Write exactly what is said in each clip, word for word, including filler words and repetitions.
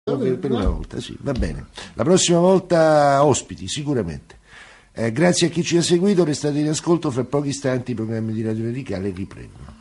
Per, per una volta, sì, va bene. La prossima volta ospiti, sicuramente. Eh, grazie a chi ci ha seguito, restate in ascolto, fra pochi istanti i programmi di Radio Radicale riprendono.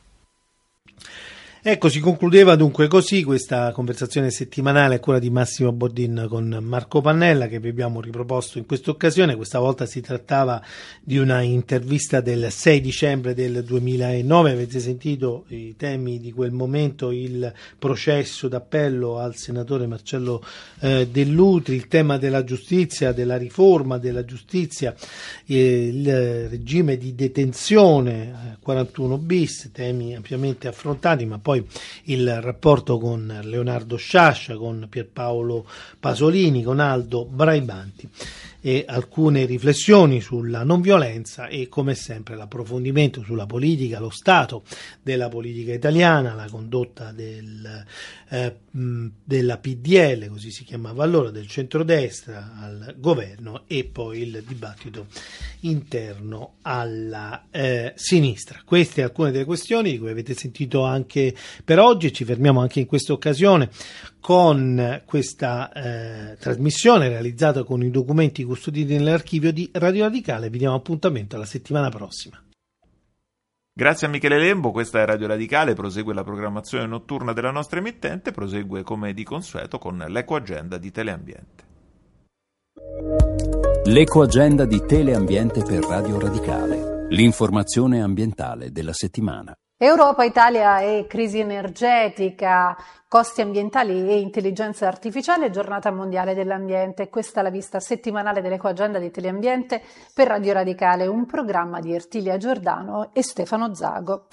Ecco, si concludeva dunque così questa conversazione settimanale a cura di Massimo Bordin con Marco Pannella, che vi abbiamo riproposto in questa occasione. Questa volta si trattava di una intervista del sei dicembre del duemilanove. Avete sentito i temi di quel momento: il processo d'appello al senatore Marcello eh, Dell'Utri, il tema della giustizia, della riforma della giustizia, eh, il regime di detenzione, eh, quarantuno bis, temi ampiamente affrontati, ma poi Poi il rapporto con Leonardo Sciascia, con Pierpaolo Pasolini, con Aldo Braibanti, e alcune riflessioni sulla non violenza e, come sempre, l'approfondimento sulla politica, lo stato della politica italiana, la condotta del, eh, della P D L, così si chiamava allora, del centrodestra al governo, e poi il dibattito interno alla eh, sinistra. Queste alcune delle questioni di cui avete sentito anche per oggi. Ci fermiamo anche in questa occasione con questa eh, trasmissione realizzata con i documenti custoditi nell'archivio di Radio Radicale. Vi diamo appuntamento alla settimana prossima. Grazie a Michele Lembo, questa è Radio Radicale, prosegue la programmazione notturna della nostra emittente, prosegue come di consueto con l'Ecoagenda di Teleambiente. L'Ecoagenda di Teleambiente per Radio Radicale, l'informazione ambientale della settimana. Europa, Italia e crisi energetica, costi ambientali e intelligenza artificiale, giornata mondiale dell'ambiente. Questa è la vista settimanale dell'Ecoagenda di Teleambiente per Radio Radicale, un programma di Ertilia Giordano e Stefano Zago.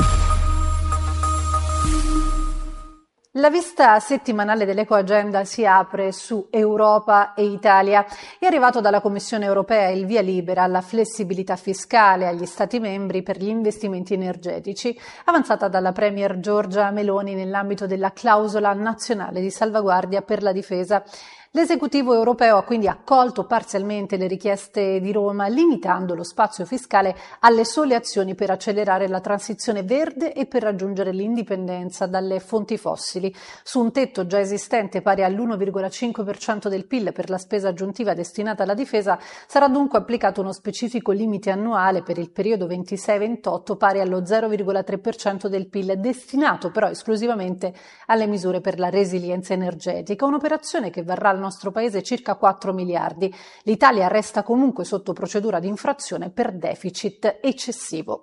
La vista settimanale dell'Ecoagenda si apre su Europa e Italia. È arrivato dalla Commissione europea il via libera alla flessibilità fiscale agli Stati membri per gli investimenti energetici, avanzata dalla Premier Giorgia Meloni nell'ambito della clausola nazionale di salvaguardia per la difesa. L'esecutivo europeo ha quindi accolto parzialmente le richieste di Roma, limitando lo spazio fiscale alle sole azioni per accelerare la transizione verde e per raggiungere l'indipendenza dalle fonti fossili. Su un tetto già esistente pari all'uno virgola cinque per cento del P I L per la spesa aggiuntiva destinata alla difesa, sarà dunque applicato uno specifico limite annuale per il periodo ventisei ventotto pari allo zero virgola tre per cento del P I L, destinato però esclusivamente alle misure per la resilienza energetica, un'operazione che varrà al nostro paese circa quattro miliardi. L'Italia resta comunque sotto procedura di infrazione per deficit eccessivo.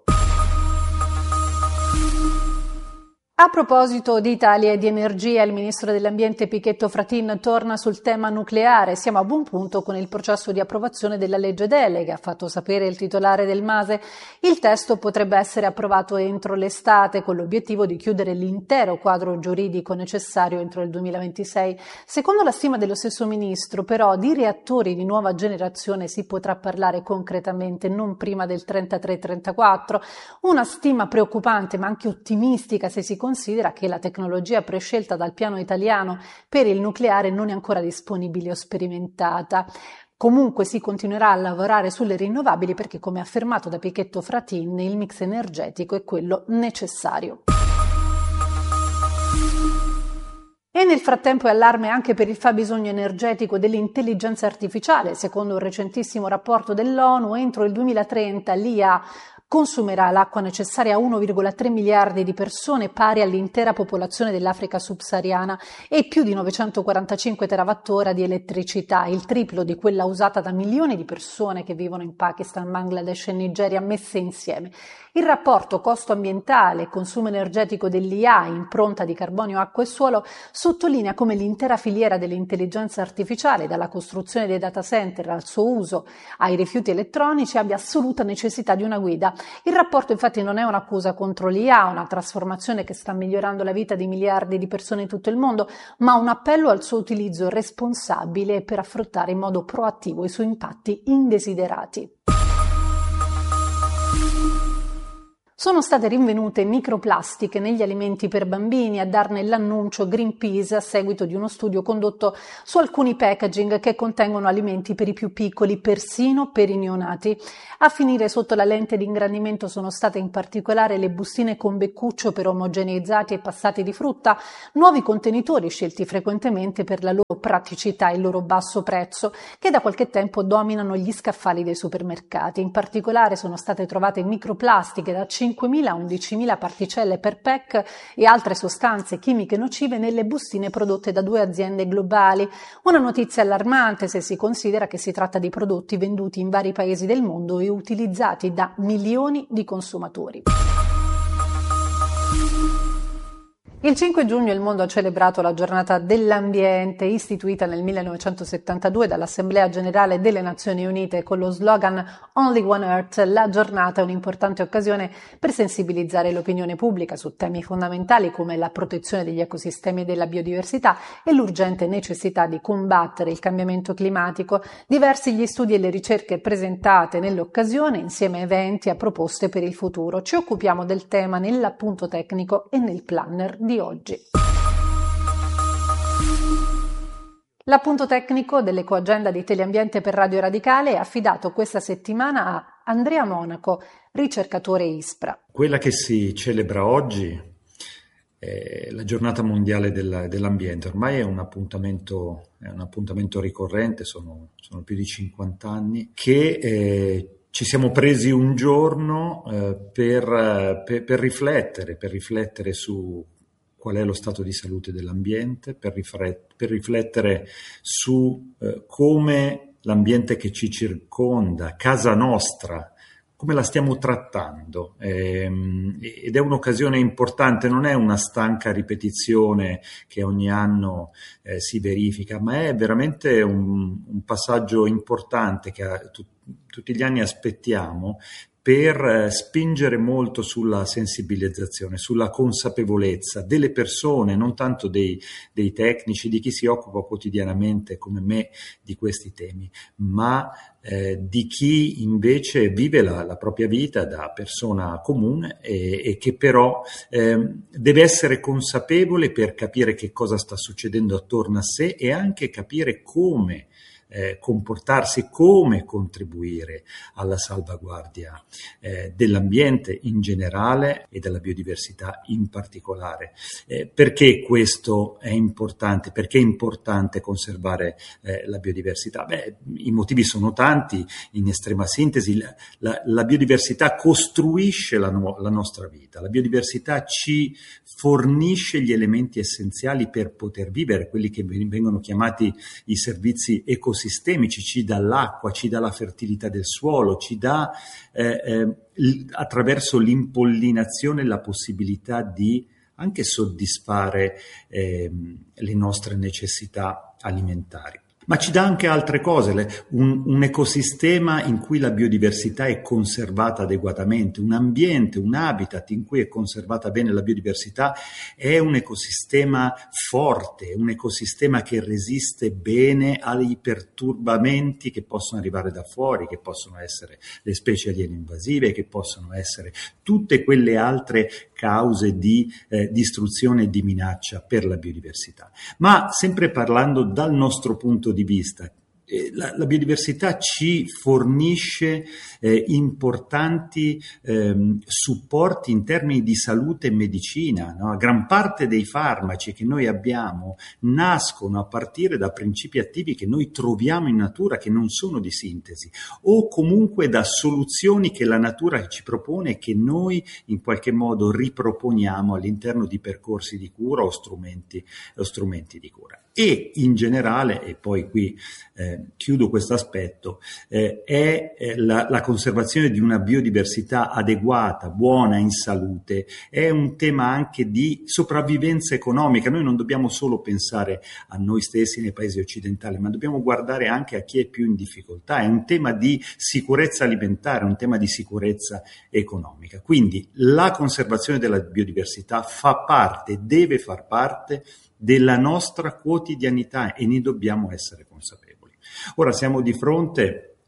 A proposito di Italia e di energia, il ministro dell'Ambiente Pichetto Fratin torna sul tema nucleare. Siamo a buon punto con il processo di approvazione della legge delega, ha fatto sapere il titolare del MASE. Il testo potrebbe essere approvato entro l'estate, con l'obiettivo di chiudere l'intero quadro giuridico necessario entro il duemilaventisei. Secondo la stima dello stesso ministro, però, di reattori di nuova generazione si potrà parlare concretamente non prima del trentatré trentaquattro. Una stima preoccupante ma anche ottimistica se si considera che la tecnologia prescelta dal piano italiano per il nucleare non è ancora disponibile o sperimentata. Comunque si continuerà a lavorare sulle rinnovabili perché, come affermato da Pichetto Fratin, il mix energetico è quello necessario. E nel frattempo è allarme anche per il fabbisogno energetico dell'intelligenza artificiale. Secondo un recentissimo rapporto dell'ONU, entro il duemilatrenta l'I A consumerà l'acqua necessaria a uno virgola tre miliardi di persone, pari all'intera popolazione dell'Africa subsahariana, e più di novecentoquarantacinque terawattora di elettricità, il triplo di quella usata da milioni di persone che vivono in Pakistan, Bangladesh e Nigeria messe insieme. Il rapporto costo ambientale e consumo energetico dell'I A, impronta di carbonio, acqua e suolo, sottolinea come l'intera filiera dell'intelligenza artificiale, dalla costruzione dei data center al suo uso ai rifiuti elettronici, abbia assoluta necessità di una guida. Il rapporto infatti non è un'accusa contro l'I A, una trasformazione che sta migliorando la vita di miliardi di persone in tutto il mondo, ma un appello al suo utilizzo responsabile per affrontare in modo proattivo i suoi impatti indesiderati. Sono state rinvenute microplastiche negli alimenti per bambini, a darne l'annuncio Greenpeace a seguito di uno studio condotto su alcuni packaging che contengono alimenti per i più piccoli, persino per i neonati. A finire sotto la lente di ingrandimento sono state in particolare le bustine con beccuccio per omogeneizzati e passati di frutta, nuovi contenitori scelti frequentemente per la loro praticità e il loro basso prezzo, che da qualche tempo dominano gli scaffali dei supermercati. In particolare sono state trovate microplastiche da cinquemila a undicimila particelle per pack e altre sostanze chimiche nocive nelle bustine prodotte da due aziende globali. Una notizia allarmante se si considera che si tratta di prodotti venduti in vari paesi del mondo e utilizzati da milioni di consumatori. Il cinque giugno il mondo ha celebrato la giornata dell'ambiente, istituita nel millenovecentosettantadue dall'Assemblea Generale delle Nazioni Unite con lo slogan Only One Earth. La giornata è un'importante occasione per sensibilizzare l'opinione pubblica su temi fondamentali come la protezione degli ecosistemi e della biodiversità e l'urgente necessità di combattere il cambiamento climatico. Diversi gli studi e le ricerche presentate nell'occasione, insieme a eventi e proposte per il futuro. Ci occupiamo del tema nell'appunto tecnico e nel planner di oggi. L'appunto tecnico dell'Ecoagenda di Teleambiente per Radio Radicale è affidato questa settimana a Andrea Monaco, ricercatore ISPRA. Quella che si celebra oggi è la giornata mondiale del, dell'ambiente. Ormai è un appuntamento, è un appuntamento ricorrente, sono, sono più di cinquanta anni, che eh, ci siamo presi un giorno eh, per, per, per riflettere, per riflettere su qual è lo stato di salute dell'ambiente, per, riflet- per riflettere su eh, come l'ambiente che ci circonda, casa nostra, come la stiamo trattando. Ehm, ed è un'occasione importante, non è una stanca ripetizione che ogni anno eh, si verifica, ma è veramente un, un passaggio importante che a, tu, tutti gli anni aspettiamo, per spingere molto sulla sensibilizzazione, sulla consapevolezza delle persone, non tanto dei, dei tecnici, di chi si occupa quotidianamente come me di questi temi, ma eh, di chi invece vive la, la propria vita da persona comune e, e che però eh, deve essere consapevole per capire che cosa sta succedendo attorno a sé e anche capire come Eh, comportarsi, come contribuire alla salvaguardia eh, dell'ambiente in generale e della biodiversità in particolare. Eh, perché questo è importante? Perché è importante conservare eh, la biodiversità? Beh, i motivi sono tanti, in estrema sintesi. La, la, la biodiversità costruisce la, no, la nostra vita, la biodiversità ci fornisce gli elementi essenziali per poter vivere, quelli che vengono chiamati i servizi ecosistemici, sistemici, ci dà l'acqua, ci dà la fertilità del suolo, ci dà eh, eh, l- attraverso l'impollinazione la possibilità di anche soddisfare eh, le nostre necessità alimentari. Ma ci dà anche altre cose, un, un ecosistema in cui la biodiversità è conservata adeguatamente, un ambiente, un habitat in cui è conservata bene la biodiversità è un ecosistema forte, un ecosistema che resiste bene ai perturbamenti che possono arrivare da fuori, che possono essere le specie aliene invasive, che possono essere tutte quelle altre cause di eh, distruzione e di minaccia per la biodiversità. Ma sempre parlando dal nostro punto di vista, eh, la, la biodiversità ci fornisce eh, importanti ehm, supporti in termini di salute e medicina, no? Gran parte dei farmaci che noi abbiamo nascono a partire da principi attivi che noi troviamo in natura, che non sono di sintesi, o comunque da soluzioni che la natura ci propone e che noi in qualche modo riproponiamo all'interno di percorsi di cura o strumenti, o strumenti di cura. E in generale, e poi qui eh, chiudo questo aspetto, eh, è eh, la, la conservazione di una biodiversità adeguata, buona, in salute, è un tema anche di sopravvivenza economica. Noi non dobbiamo solo pensare a noi stessi nei paesi occidentali, ma dobbiamo guardare anche a chi è più in difficoltà. È un tema di sicurezza alimentare, un tema di sicurezza economica. Quindi la conservazione della biodiversità fa parte, deve far parte della nostra quotidianità e ne dobbiamo essere consapevoli. Ora siamo di fronte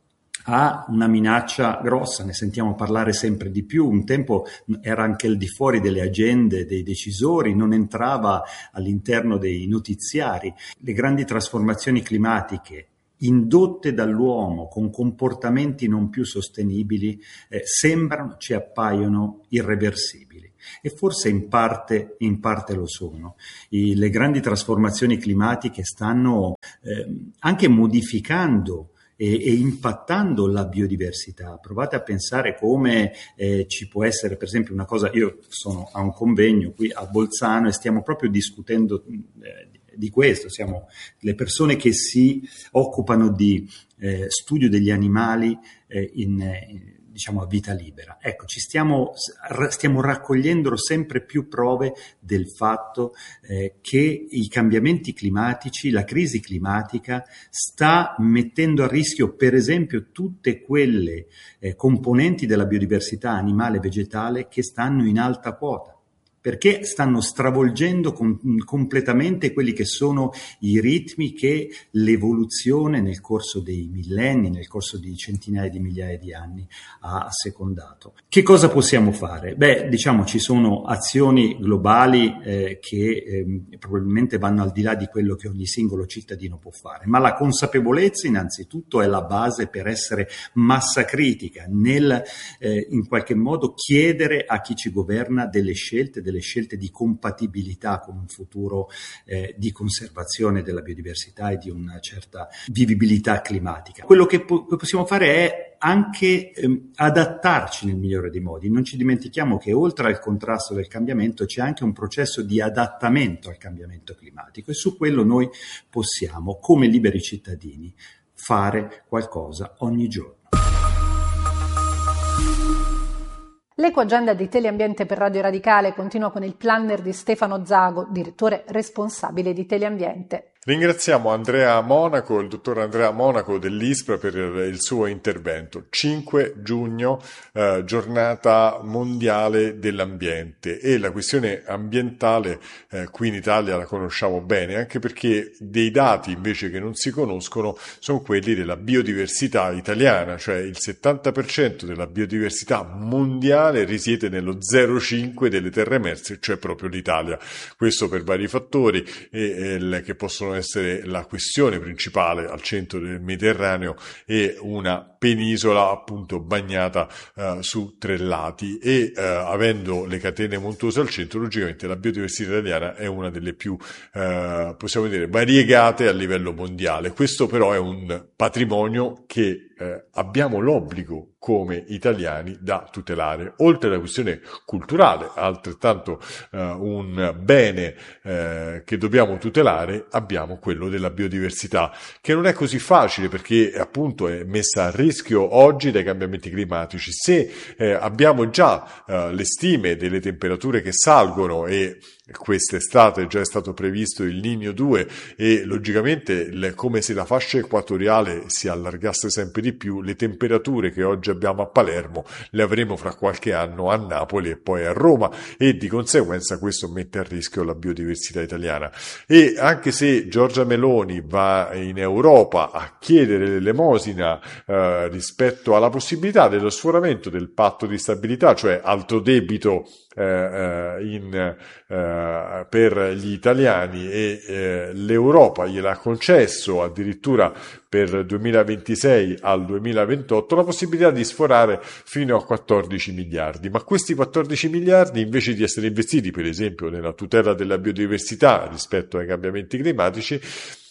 ha una minaccia grossa, ne sentiamo parlare sempre di più. Un tempo era anche al di fuori delle agende dei decisori, non entrava all'interno dei notiziari. Le grandi trasformazioni climatiche indotte dall'uomo con comportamenti non più sostenibili eh, sembrano, ci appaiono irreversibili. E forse in parte, in parte lo sono. I, le grandi trasformazioni climatiche stanno eh, anche modificando e, e impattando la biodiversità. Provate a pensare come eh, ci può essere, per esempio, una cosa. Io sono a un convegno qui a Bolzano e stiamo proprio discutendo eh, di questo. Siamo le persone che si occupano di eh, studio degli animali eh, in, in diciamo a vita libera. Ecco, ci stiamo, stiamo raccogliendo sempre più prove del fatto eh, che i cambiamenti climatici, la crisi climatica sta mettendo a rischio, per esempio, tutte quelle eh, componenti della biodiversità animale e vegetale che stanno in alta quota, perché stanno stravolgendo com- completamente quelli che sono i ritmi che l'evoluzione nel corso dei millenni, nel corso di centinaia di migliaia di anni ha assecondato. Che cosa possiamo fare? Beh, diciamo ci sono azioni globali eh, che eh, probabilmente vanno al di là di quello che ogni singolo cittadino può fare, ma la consapevolezza innanzitutto è la base per essere massa critica, nel eh, in qualche modo chiedere a chi ci governa delle scelte, delle scelte di compatibilità con un futuro eh, di conservazione della biodiversità e di una certa vivibilità climatica. Quello che po- possiamo fare è anche ehm, adattarci nel migliore dei modi. Non ci dimentichiamo che oltre al contrasto del cambiamento c'è anche un processo di adattamento al cambiamento climatico, e su quello noi possiamo, come liberi cittadini, fare qualcosa ogni giorno. L'ecoagenda di Teleambiente per Radio Radicale continua con il planner di Stefano Zago, direttore responsabile di Teleambiente. Ringraziamo Andrea Monaco, il dottor Andrea Monaco dell'ISPRA per il suo intervento. cinque giugno, eh, giornata mondiale dell'ambiente, e la questione ambientale eh, qui in Italia la conosciamo bene, anche perché dei dati invece che non si conoscono sono quelli della biodiversità italiana, cioè il settanta per cento della biodiversità mondiale risiede nello zero virgola cinque delle terre emerse, cioè proprio l'Italia. Questo per vari fattori e, e, che possono essere la questione principale al centro del Mediterraneo e una penisola appunto bagnata uh, su tre lati, e uh, avendo le catene montuose al centro, logicamente la biodiversità italiana è una delle più uh, possiamo dire variegate a livello mondiale. Questo però è un patrimonio che Eh, abbiamo l'obbligo come italiani da tutelare. Oltre alla questione culturale, altrettanto eh, un bene eh, che dobbiamo tutelare, abbiamo quello della biodiversità, che non è così facile perché appunto è messa a rischio oggi dai cambiamenti climatici. Se eh, abbiamo già eh, le stime delle temperature che salgono, e quest'estate già è stato previsto il Niño due, e logicamente le, come se la fascia equatoriale si allargasse sempre di più, le temperature che oggi abbiamo a Palermo le avremo fra qualche anno a Napoli e poi a Roma, e di conseguenza questo mette a rischio la biodiversità italiana. E anche se Giorgia Meloni va in Europa a chiedere l'elemosina eh, rispetto alla possibilità dello sforamento del patto di stabilità, cioè alto debito eh, in, eh, per gli italiani, e eh, l'Europa gliel'ha concesso addirittura per duemilaventisei al duemilaventotto la possibilità di sforare fino a quattordici miliardi, ma questi quattordici miliardi, invece di essere investiti per esempio nella tutela della biodiversità rispetto ai cambiamenti climatici,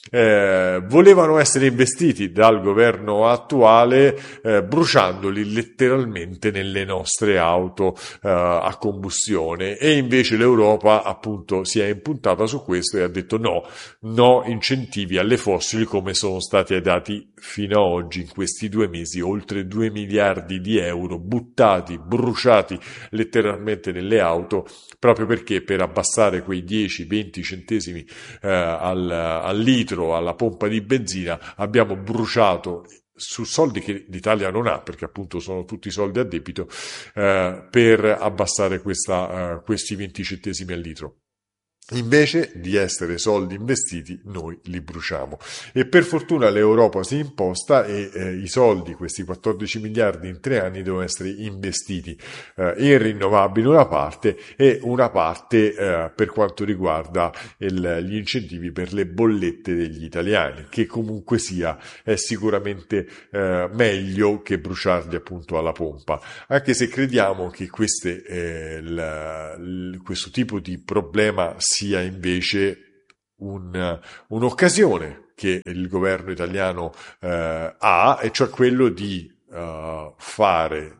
Eh, volevano essere investiti dal governo attuale eh, bruciandoli letteralmente nelle nostre auto eh, a combustione, e invece l'Europa appunto si è impuntata su questo e ha detto no, no incentivi alle fossili, come sono stati dati fino a oggi in questi due mesi, oltre due miliardi di euro buttati, bruciati letteralmente nelle auto, proprio perché per abbassare quei dieci venti centesimi eh, al, al litro alla pompa di benzina abbiamo bruciato su soldi che l'Italia non ha, perché appunto sono tutti soldi a debito, eh, per abbassare questa, uh, questi venti centesimi al litro. Invece di essere soldi investiti, noi li bruciamo. E per fortuna l'Europa si è imposta e eh, i soldi, questi quattordici miliardi in tre anni, devono essere investiti eh, in rinnovabili una parte e una parte eh, per quanto riguarda il, gli incentivi per le bollette degli italiani, che comunque sia è sicuramente eh, meglio che bruciarli appunto alla pompa, anche se crediamo che queste, eh, l, l, questo tipo di problema sia invece un, un'occasione che il governo italiano eh, ha, e cioè quello di uh, fare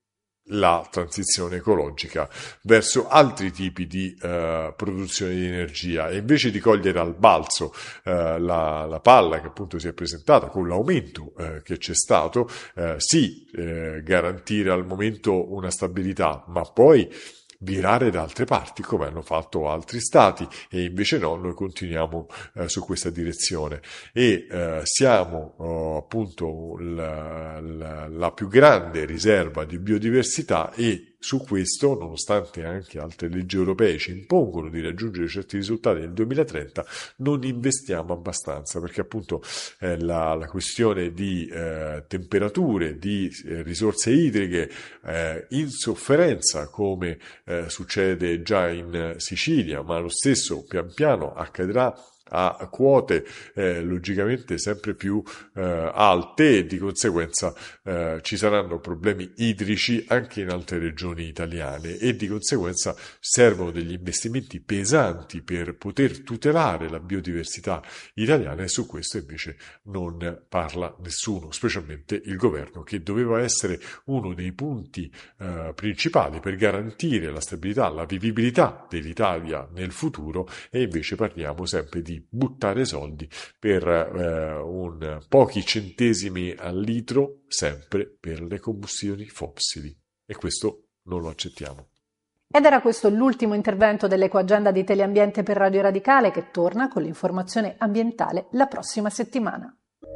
la transizione ecologica verso altri tipi di uh, produzione di energia, e invece di cogliere al balzo uh, la, la palla che appunto si è presentata con l'aumento uh, che c'è stato, uh, sì, uh, garantire al momento una stabilità, ma poi virare da altre parti come hanno fatto altri stati, e invece no, noi continuiamo eh, su questa direzione e eh, siamo oh, appunto la, la, la più grande riserva di biodiversità, e su questo, nonostante anche altre leggi europee ci impongono di raggiungere certi risultati nel duemilatrenta, non investiamo abbastanza, perché appunto eh, la, la questione di eh, temperature, di eh, risorse idriche, eh, insofferenza come eh, succede già in Sicilia, ma lo stesso pian piano accadrà a quote eh, logicamente sempre più eh, alte, e di conseguenza eh, ci saranno problemi idrici anche in altre regioni italiane, e di conseguenza servono degli investimenti pesanti per poter tutelare la biodiversità italiana, e su questo invece non parla nessuno, specialmente il governo, che doveva essere uno dei punti eh, principali per garantire la stabilità, la vivibilità dell'Italia nel futuro, e invece parliamo sempre di buttare soldi per eh, un pochi centesimi al litro sempre per le combustioni fossili, e questo non lo accettiamo. Ed era questo l'ultimo intervento dell'Ecoagenda di Teleambiente per Radio Radicale, che torna con l'informazione ambientale la prossima settimana.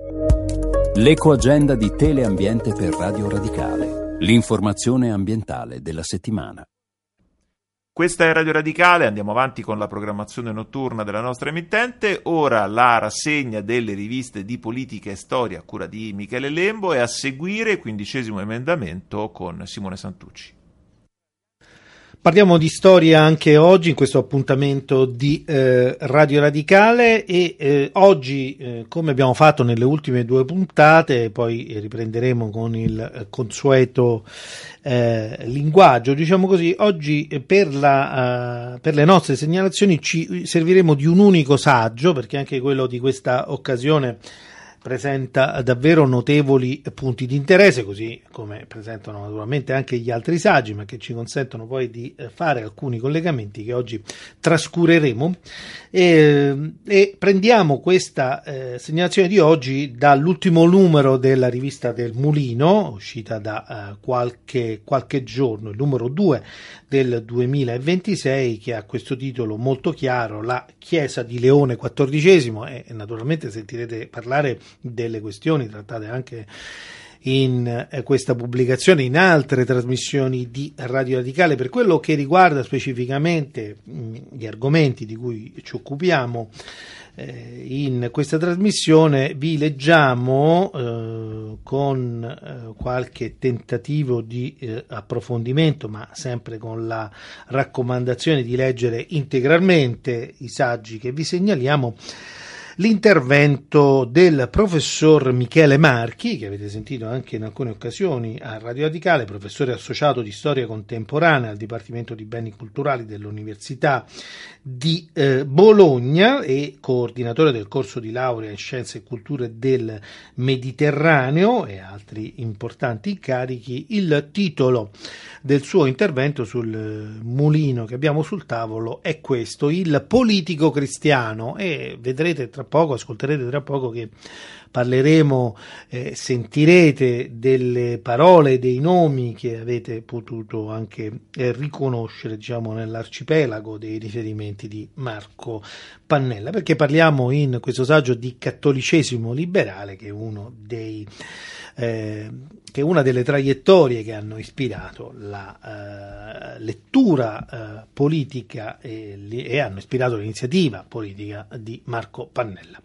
L'Ecoagenda di Teleambiente per Radio Radicale, l'informazione ambientale della settimana. Questa è Radio Radicale, andiamo avanti con la programmazione notturna della nostra emittente. Ora la rassegna delle riviste di politica e storia a cura di Michele Lembo, e a seguire il quindicesimo emendamento con Simone Santucci. Parliamo di storia anche oggi in questo appuntamento di eh, Radio Radicale, e eh, oggi, eh, come abbiamo fatto nelle ultime due puntate, poi riprenderemo con il eh, consueto eh, linguaggio, diciamo così, oggi eh, per, la, uh, per le nostre segnalazioni ci serviremo di un unico saggio, perché anche quello di questa occasione presenta davvero notevoli punti di interesse, così come presentano naturalmente anche gli altri saggi, ma che ci consentono poi di fare alcuni collegamenti che oggi trascureremo, e, e prendiamo questa eh, segnalazione di oggi dall'ultimo numero della rivista del Mulino, uscita da eh, qualche, qualche giorno, il numero due del duemilaventisei, che ha questo titolo molto chiaro: La Chiesa di Leone quattordicesimo, e naturalmente sentirete parlare delle questioni trattate anche in eh, questa pubblicazione, in altre trasmissioni di Radio Radicale. Per quello che riguarda specificamente mh, gli argomenti di cui ci occupiamo eh, in questa trasmissione, vi leggiamo eh, con eh, qualche tentativo di eh, approfondimento, ma sempre con la raccomandazione di leggere integralmente i saggi che vi segnaliamo, l'intervento del professor Michele Marchi, che avete sentito anche in alcune occasioni a Radio Radicale, professore associato di storia contemporanea al Dipartimento di Beni Culturali dell'Università di eh, Bologna e coordinatore del corso di laurea in Scienze e Culture del Mediterraneo, e altri importanti incarichi. Il titolo del suo intervento sul mulino che abbiamo sul tavolo è questo: il politico cristiano, e vedrete tra poco, ascolterete tra poco che parleremo, eh, sentirete delle parole, dei nomi che avete potuto anche eh, riconoscere, diciamo, nell'arcipelago dei riferimenti di Marco Pannella, perché parliamo in questo saggio di cattolicesimo liberale, che è uno dei eh, che è una delle traiettorie che hanno ispirato la eh, lettura eh, politica e, e hanno ispirato l'iniziativa politica di Marco Pannella.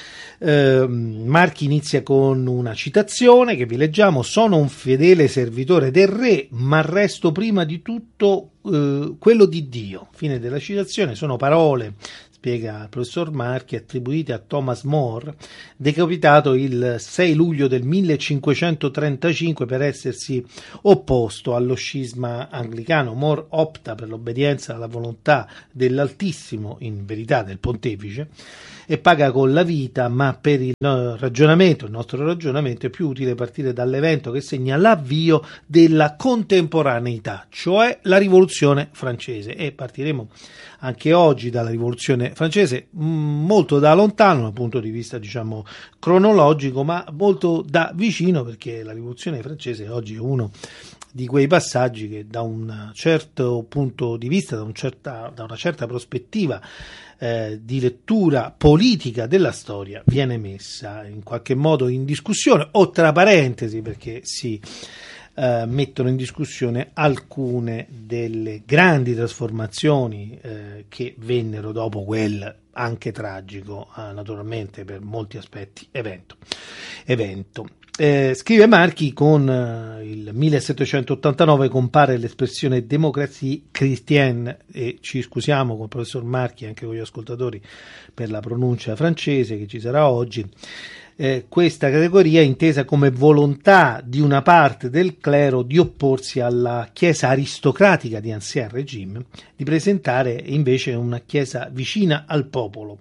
Eh, Marchi inizia con una citazione che vi leggiamo: sono un fedele servitore del re, ma resto prima di tutto eh, quello di Dio. Fine della citazione. Sono parole, spiega il professor Marchi, attribuite a Thomas More, decapitato il sei luglio del millecinquecentotrentacinque per essersi opposto allo scisma anglicano. More opta per l'obbedienza alla volontà dell'Altissimo, in verità del Pontefice, e paga con la vita, ma per il ragionamento, il nostro ragionamento, è più utile partire dall'evento che segna l'avvio della contemporaneità, cioè la Rivoluzione francese, e partiremo anche oggi dalla Rivoluzione francese, molto da lontano dal punto di vista, diciamo, cronologico, ma molto da vicino, perché la Rivoluzione francese oggi è uno di quei passaggi che da un certo punto di vista, da, un certa, da una certa prospettiva eh, di lettura politica della storia, viene messa in qualche modo in discussione, o tra parentesi, perché si eh, mettono in discussione alcune delle grandi trasformazioni eh, che vennero dopo quel anche tragico, eh, naturalmente per molti aspetti, evento. evento. Eh, scrive Marchi: con eh, il millesettecentottantanove compare l'espressione démocratie chrétienne, e ci scusiamo con il professor Marchi e anche con gli ascoltatori per la pronuncia francese che ci sarà oggi. Eh, questa categoria è intesa come volontà di una parte del clero di opporsi alla chiesa aristocratica di Ancien Régime, di presentare invece una chiesa vicina al popolo.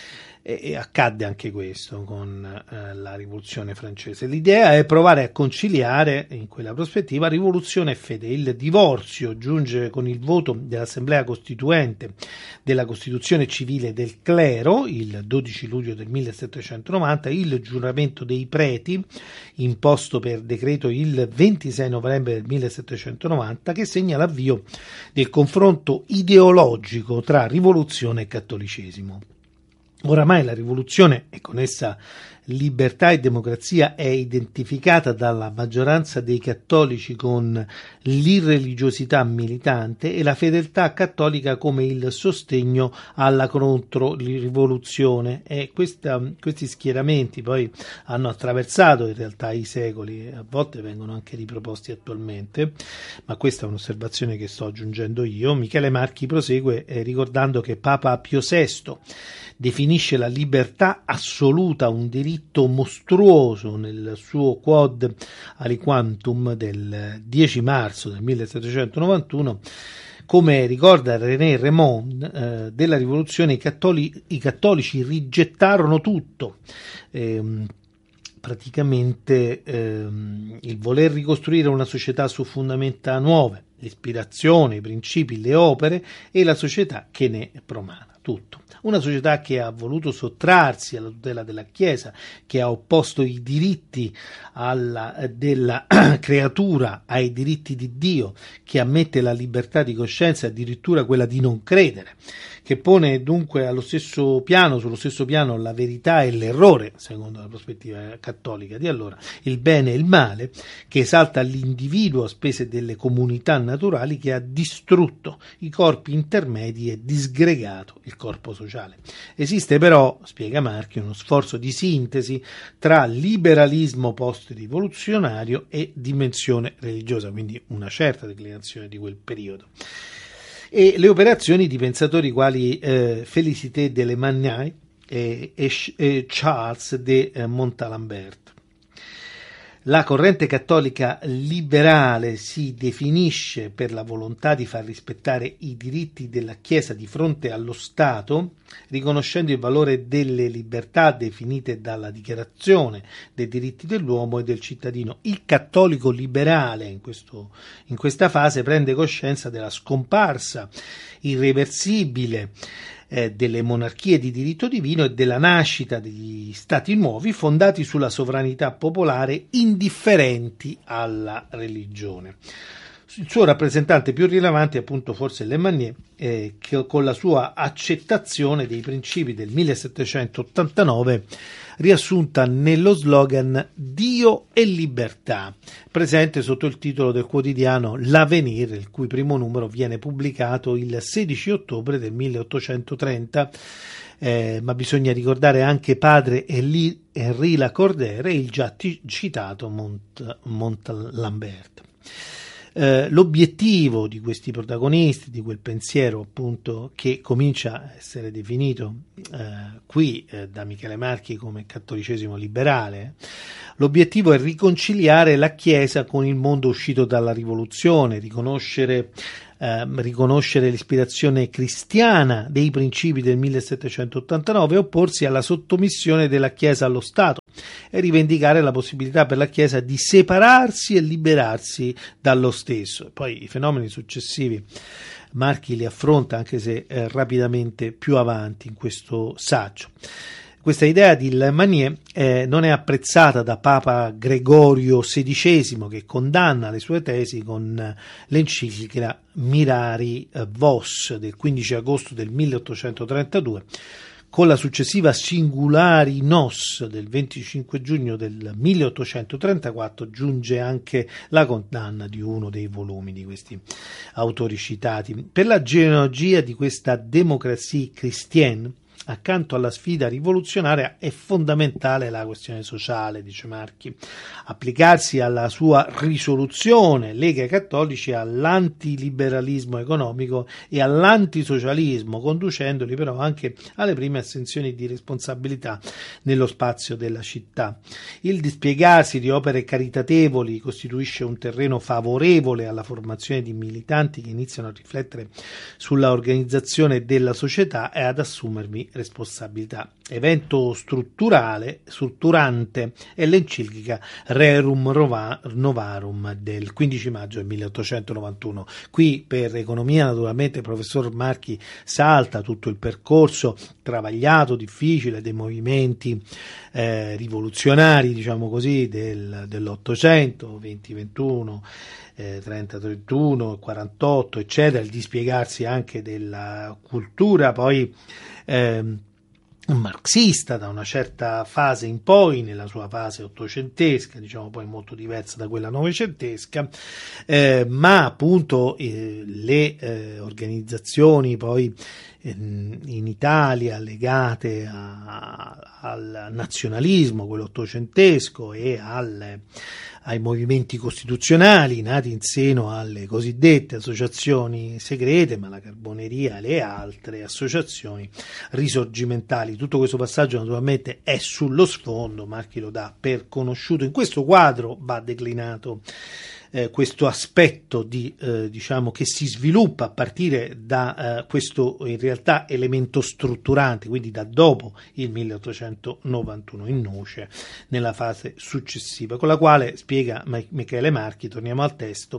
E accadde anche questo con eh, la Rivoluzione francese. L'idea è provare a conciliare in quella prospettiva rivoluzione e fede. Il divorzio giunge con il voto dell'Assemblea Costituente della Costituzione civile del clero il dodici luglio del millesettecentonovanta, il giuramento dei preti imposto per decreto il ventisei novembre del millesettecentonovanta, che segna l'avvio del confronto ideologico tra rivoluzione e cattolicesimo. Oramai la rivoluzione e con essa libertà e democrazia è identificata dalla maggioranza dei cattolici con l'irreligiosità militante e la fedeltà cattolica come il sostegno alla controrivoluzione, e questa, questi schieramenti poi hanno attraversato in realtà i secoli e a volte vengono anche riproposti attualmente, ma questa è un'osservazione che sto aggiungendo io. Michele Marchi prosegue eh, ricordando che Papa Pio sesto definisce la libertà assoluta un diritto mostruoso nel suo Quod Aliquantum del dieci marzo del millesettecentonovantuno. Come ricorda René Raymond, eh, della rivoluzione i, cattoli- i cattolici rigettarono tutto. Ehm, praticamente ehm, il voler ricostruire una società su fondamenta nuove, l'ispirazione, i principi, le opere e la società che ne promana. Tutto. Una società che ha voluto sottrarsi alla tutela della Chiesa, che ha opposto i diritti alla, della creatura ai diritti di Dio, che ammette la libertà di coscienza, addirittura quella di non credere, che pone dunque allo stesso piano, sullo stesso piano la verità e l'errore, secondo la prospettiva cattolica di allora, il bene e il male, che esalta l'individuo a spese delle comunità naturali, che ha distrutto i corpi intermedi e disgregato il corpo sociale. Esiste però, spiega Marchi, uno sforzo di sintesi tra liberalismo post-rivoluzionario e dimensione religiosa, quindi una certa declinazione di quel periodo. E le operazioni di pensatori quali eh, Félicité de Lemagnae e, e, e Charles de Montalembert. La corrente cattolica liberale si definisce per la volontà di far rispettare i diritti della Chiesa di fronte allo Stato, riconoscendo il valore delle libertà definite dalla Dichiarazione dei diritti dell'uomo e del cittadino. Il cattolico liberale in, questo, in questa fase prende coscienza della scomparsa irreversibile Eh, delle monarchie di diritto divino e della nascita degli stati nuovi fondati sulla sovranità popolare, indifferenti alla religione. Il suo rappresentante più rilevante è appunto forse Lemagnier, eh, che con la sua accettazione dei principi del millesettecentottantanove riassunta nello slogan Dio e libertà, presente sotto il titolo del quotidiano L'Avenir, il cui primo numero viene pubblicato il sedici ottobre del milleottocentotrenta. Eh, ma bisogna ricordare anche padre Henri Lacordaire e il già t- citato Mont, Montalembert. Eh, l'obiettivo di questi protagonisti, di quel pensiero appunto che comincia a essere definito eh, qui eh, da Michele Marchi come cattolicesimo liberale, l'obiettivo è riconciliare la Chiesa con il mondo uscito dalla rivoluzione, riconoscere Eh, riconoscere l'ispirazione cristiana dei principi del millesettecentottantanove e opporsi alla sottomissione della Chiesa allo Stato e rivendicare la possibilità per la Chiesa di separarsi e liberarsi dallo stesso. Poi i fenomeni successivi Marchi li affronta, anche se eh, rapidamente più avanti in questo saggio. Questa idea di Lemanier eh, non è apprezzata da Papa Gregorio sedicesimo, che condanna le sue tesi con l'enciclica Mirari Vos del quindici agosto del milleottocentotrentadue. Con la successiva Singulari Nos del venticinque giugno del milleottocentotrentaquattro giunge anche la condanna di uno dei volumi di questi autori citati. Per la genealogia di questa démocratie chrétienne, accanto alla sfida rivoluzionaria, è fondamentale la questione sociale, dice Marchi. Applicarsi alla sua risoluzione lega i cattolici all'antiliberalismo economico e all'antisocialismo, conducendoli però anche alle prime assunzioni di responsabilità nello spazio della città. Il dispiegarsi di opere caritatevoli costituisce un terreno favorevole alla formazione di militanti che iniziano a riflettere sulla organizzazione della società e ad assumervi responsabilità. Evento strutturale, strutturante è l'enciclica Rerum Novarum del quindici maggio del milleottocentonovantuno. Qui per economia naturalmente il professor Marchi salta tutto il percorso travagliato, difficile dei movimenti eh, rivoluzionari, diciamo così, del, dell'Ottocento, venti ventuno, eh, trenta trentuno, quarantotto, eccetera, il dispiegarsi anche della cultura poi eh, marxista da una certa fase in poi, nella sua fase ottocentesca, diciamo poi molto diversa da quella novecentesca, eh, ma appunto eh, le eh, organizzazioni poi eh, in Italia legate a, al nazionalismo, quello ottocentesco, e al ai movimenti costituzionali nati in seno alle cosiddette associazioni segrete, ma la Carboneria e le altre associazioni risorgimentali. Tutto questo passaggio naturalmente è sullo sfondo, Marchi lo dà per conosciuto. In questo quadro va declinato eh, questo aspetto di, eh, diciamo, che si sviluppa a partire da eh, questo in realtà elemento strutturante, quindi da dopo il milleottocentonovantuno in nuce, nella fase successiva, con la quale spiega Michele Marchi, torniamo al testo,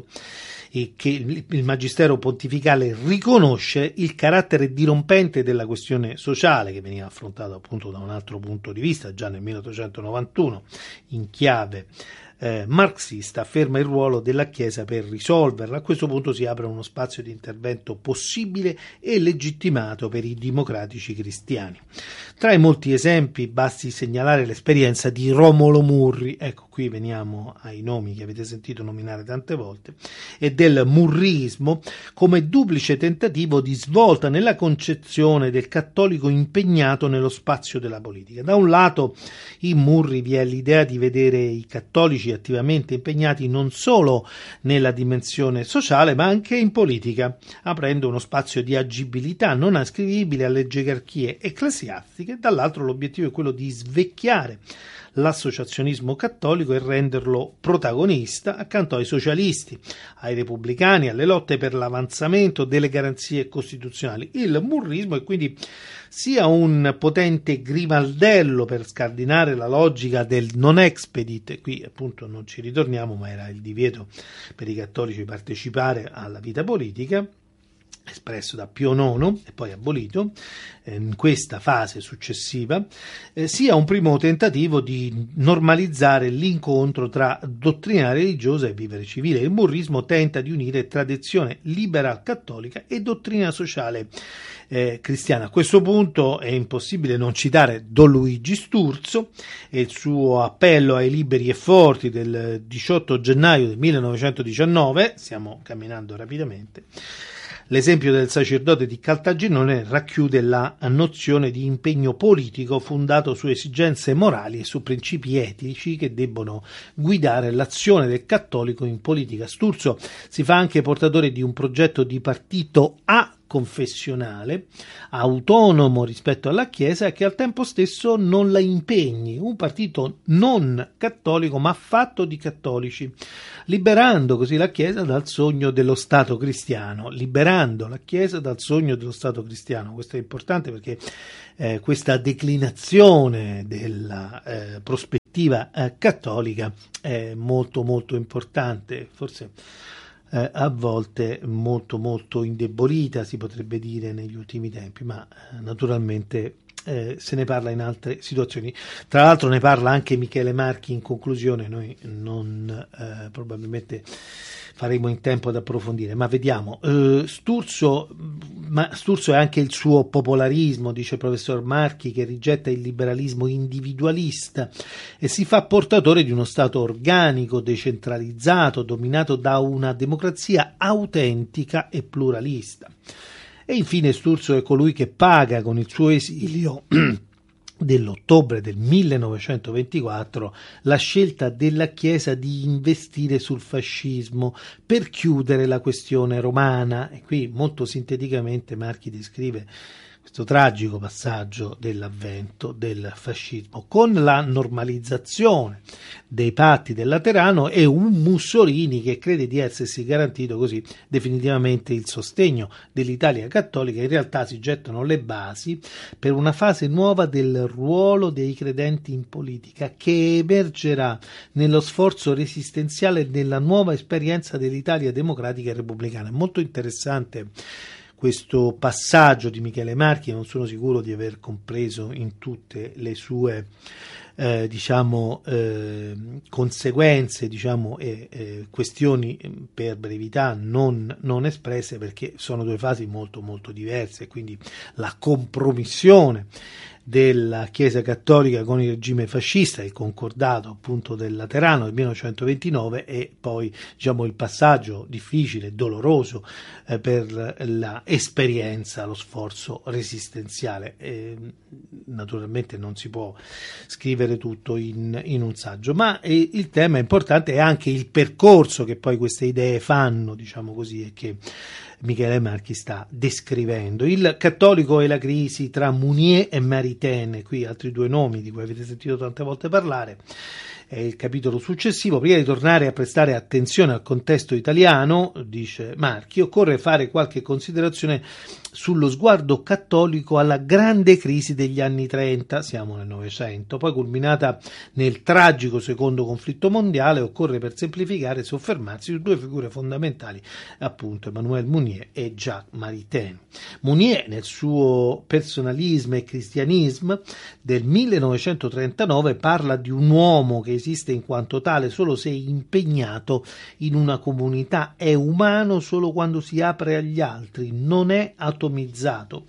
e che il Magistero pontificale riconosce il carattere dirompente della questione sociale, che veniva affrontato appunto da un altro punto di vista già nel milleottocentonovantuno in chiave Eh, marxista, afferma il ruolo della Chiesa per risolverla. A questo punto si apre uno spazio di intervento possibile e legittimato per i democratici cristiani. Tra i molti esempi basti segnalare l'esperienza di Romolo Murri, ecco qui veniamo ai nomi che avete sentito nominare tante volte, e del murrismo come duplice tentativo di svolta nella concezione del cattolico impegnato nello spazio della politica. Da un lato in Murri vi è l'idea di vedere i cattolici attivamente impegnati non solo nella dimensione sociale ma anche in politica, aprendo uno spazio di agibilità non ascrivibile alle gerarchie ecclesiastiche. Dall'altro l'obiettivo è quello di svecchiare l'associazionismo cattolico e renderlo protagonista accanto ai socialisti, ai repubblicani, alle lotte per l'avanzamento delle garanzie costituzionali. Il murrismo è quindi sia un potente grimaldello per scardinare la logica del non expedit, qui appunto non ci ritorniamo, ma era il divieto per i cattolici partecipare alla vita politica, espresso da Pio nono e poi abolito eh, in questa fase successiva, eh, sia un primo tentativo di normalizzare l'incontro tra dottrina religiosa e vivere civile. Il murrismo tenta di unire tradizione liberal cattolica e dottrina sociale eh, cristiana. A questo punto è impossibile non citare Don Luigi Sturzo e il suo appello ai liberi e forti del diciotto gennaio del millenovecentodiciannove. Stiamo camminando rapidamente. L'esempio del sacerdote di Caltagirone racchiude la nozione di impegno politico fondato su esigenze morali e su principi etici che debbono guidare l'azione del cattolico in politica. Sturzo si fa anche portatore di un progetto di partito a confessionale, autonomo rispetto alla Chiesa, che al tempo stesso non la impegni, un partito non cattolico ma fatto di cattolici, liberando così la Chiesa dal sogno dello Stato cristiano, liberando la Chiesa dal sogno dello Stato cristiano. Questo è importante perché eh, questa declinazione della eh, prospettiva eh, cattolica è molto molto importante, forse Eh, a volte molto molto indebolita, si potrebbe dire, negli ultimi tempi, ma eh, naturalmente eh, se ne parla in altre situazioni. Tra l'altro ne parla anche Michele Marchi in conclusione. Noi non eh, probabilmente faremo in tempo ad approfondire, ma vediamo. eh, Sturzo, ma Sturzo è anche il suo popolarismo, dice il professor Marchi, che rigetta il liberalismo individualista e si fa portatore di uno Stato organico, decentralizzato, dominato da una democrazia autentica e pluralista. E infine Sturzo è colui che paga con il suo esilio dell'ottobre del millenovecentoventiquattro la scelta della Chiesa di investire sul fascismo per chiudere la questione romana. E qui molto sinteticamente Marchi descrive questo tragico passaggio dell'avvento del fascismo con la normalizzazione dei patti del Laterano e un Mussolini che crede di essersi garantito così definitivamente il sostegno dell'Italia cattolica. In realtà si gettano le basi per una fase nuova del ruolo dei credenti in politica, che emergerà nello sforzo resistenziale e nella nuova esperienza dell'Italia democratica e repubblicana. È molto interessante questo passaggio di Michele Marchi, non sono sicuro di aver compreso in tutte le sue eh, diciamo eh, conseguenze, diciamo e eh, questioni per brevità non, non espresse, perché sono due fasi molto molto diverse, quindi la compromissione della Chiesa cattolica con il regime fascista, il concordato appunto del Laterano del millenovecentoventinove, e poi diciamo il passaggio difficile, doloroso eh, per la esperienza, lo sforzo resistenziale. E, naturalmente non si può scrivere tutto in, in un saggio, ma eh, il tema importante è anche il percorso che poi queste idee fanno, diciamo così, e che Michele Marchi sta descrivendo. Il cattolico e la crisi tra Mounier e Maritain, qui altri due nomi di cui avete sentito tante volte parlare, è il capitolo successivo. Prima di tornare a prestare attenzione al contesto italiano, dice Marchi, occorre fare qualche considerazione sullo sguardo cattolico alla grande crisi degli anni trenta, siamo nel Novecento, poi culminata nel tragico secondo conflitto mondiale. Occorre, per semplificare, soffermarsi su due figure fondamentali, appunto Emmanuel Mounier e Jacques Maritain. Mounier, nel suo Personalisme e Cristianisme del millenovecentotrentanove, parla di un uomo che esiste in quanto tale solo se è impegnato in una comunità, è umano solo quando si apre agli altri, non è atomizzato.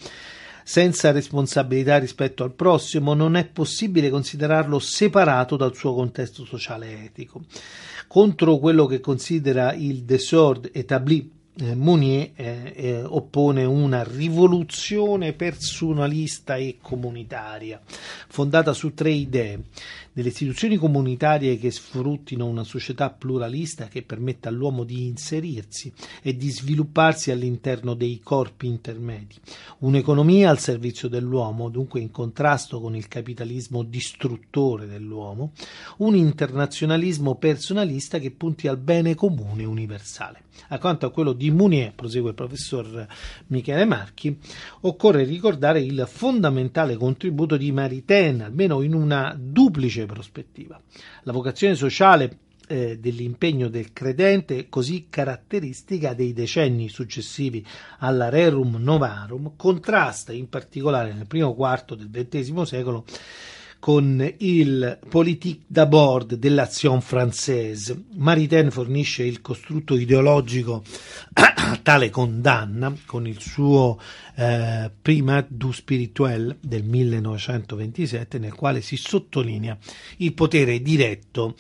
Senza responsabilità rispetto al prossimo non è possibile considerarlo separato dal suo contesto sociale etico. Contro quello che considera il désordre établi, Eh, Mounier eh, eh, oppone una rivoluzione personalista e comunitaria fondata su tre idee: delle istituzioni comunitarie che sfruttino una società pluralista che permetta all'uomo di inserirsi e di svilupparsi all'interno dei corpi intermedi, un'economia al servizio dell'uomo, dunque in contrasto con il capitalismo distruttore dell'uomo, un internazionalismo personalista che punti al bene comune universale. Accanto a quello di Mounier, prosegue il professor Michele Marchi, occorre ricordare il fondamentale contributo di Maritain, almeno in una duplice prospettiva. La vocazione sociale eh, dell'impegno del credente, così caratteristica dei decenni successivi alla Rerum Novarum, contrasta in particolare nel primo quarto del ventesimo secolo con il politique d'abord dell'action française. Maritain fornisce il costrutto ideologico a tale condanna con il suo eh, Primat du spirituel del millenovecentoventisette, nel quale si sottolinea il potere diretto